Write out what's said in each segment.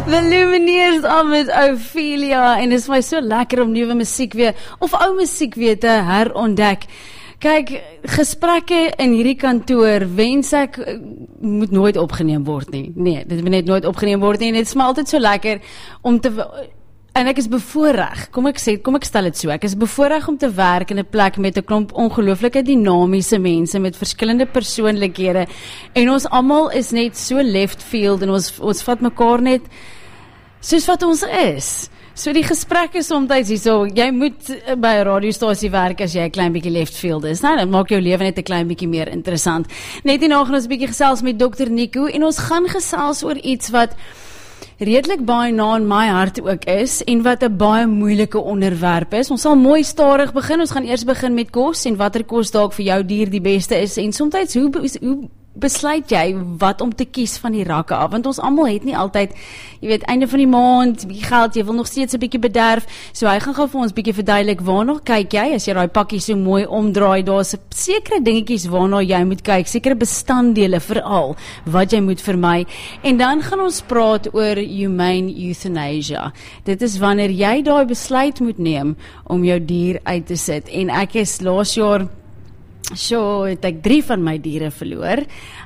The Lumineers aan met Ophelia en dit is my so lekker om nuwe musiek weer of ou musiek weer te herontdek. Kyk, gesprekke in hierdie kantoor wens ek moet nooit opgeneem word nie. Nee, dit moet net nooit opgeneem word nie en dit is my altyd so lekker om te en ek is bevoorreg, kom ek stel dit so, ek is bevoorreg om te werk in 'n plek met 'n klomp ongelooflike dinamiese mense met verskillende persoonlikhede en ons almal is net so left field en ons vat mekaar net soos wat ons is. So die gesprekke soms hierso, jy moet by 'n radiostasie werk as jy 'n klein bietjie left field is. Nou, dit maak jou lewe net 'n klein bietjie meer interessant. Net hierna gaan ons 'n bietjie gesels met Dr. Nico en ons gaan gesels oor iets wat redelik baie na in my hart ook is en wat 'n baie moeilike onderwerp is. Ons sal mooi stadig begin. Ons gaan eers begin met kos en watter kos dalk vir jou dier die beste is en soms hoe besluit jy wat om te kies van die rakke af, want ons almal het nie altyd, jy weet, einde van die maand, bietjie geld, jy wil nog steeds 'n bietjie bederf, so hy gaan gou vir ons bietjie verduidelik waarna kyk jy, as jy daai pakkie so mooi omdraai, daar's sekere dingetjies waarna jy moet kyk, sekere bestanddele veral, wat jy moet vermy, en dan gaan ons praat oor humane euthanasia. Dit is wanneer jy daai besluit moet neem om jou dier uit te sit, en ek is laas jaar het ek 3 van my diere verloor.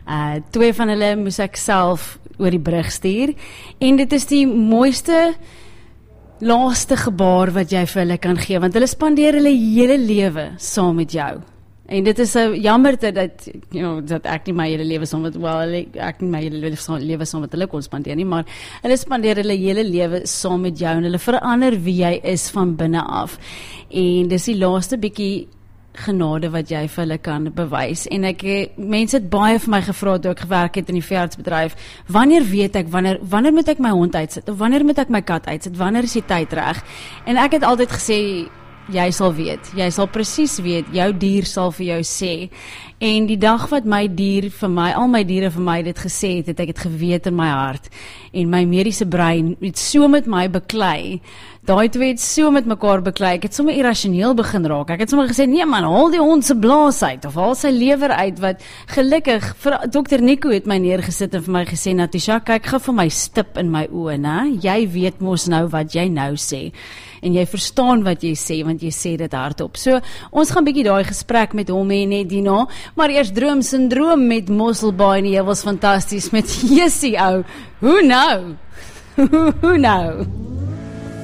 2 van hulle moes ek self oor die brug stuur. En dit is die mooiste, laaste gebaar wat jy vir hulle kan gee, want hulle spandeer hulle hele lewe saam met jou. En dit is jammer dat ek nie my hele lewe saam met, ek nie my hele lewe saam met hulle kon spandeer nie, maar hulle spandeer hulle hele lewe saam met jou, en hulle verander wie jy is van binne af. En dis die laaste bietjie genade wat jy vir hulle kan bewys. En mense het baie vir my gevra toe ek gewerk het in die veeartsbedryf, wanneer weet ek, wanneer moet ek my hond uitsit, of wanneer moet ek my kat uitsit, wanneer is die tyd reg? En ek het altyd gesê, jy sal weet, jy sal presies weet, jou dier sal vir jou sê, en die dag wat my dier vir my, al my diere vir my dit gesê het, het ek het geweet in my hart, en my mediese brein het so met my beklei, daai twee het so met mekaar beklei, ek het sommer irrasioneel begin raak, ek het sommer gesê, nee man, haal die hond se blaas uit, of haal sy lewer uit, wat gelukkig, Dr. Nico het my neergesit en vir my gesê, Natasha, kyk gou vir my stip in my oë, né? Jy weet mos nou wat jy nou sê, en jy verstaan wat jy sê, want jy sê dit hardop. So, ons gaan bietjie daai gesprek met hom hê net hierna, maar eers droom met Mosselbaai, en jy was fantasties met Jessie ou, hoe nou? Hoe nou?